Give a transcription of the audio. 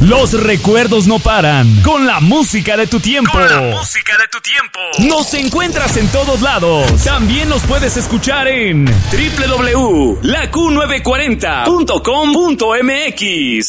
Los recuerdos no paran. Con la música de tu tiempo. Nos encuentras en todos lados. También nos puedes escuchar en www.laQ940.com.mx.